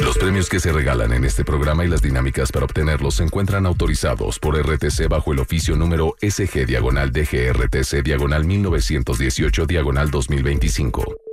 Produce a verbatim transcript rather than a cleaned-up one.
Los premios que se regalan en este programa y las dinámicas para obtenerlos se encuentran autorizados por R T C bajo el oficio número S G diagonal D G R T C diagonal mil novecientos dieciocho diagonal dos mil veinticinco.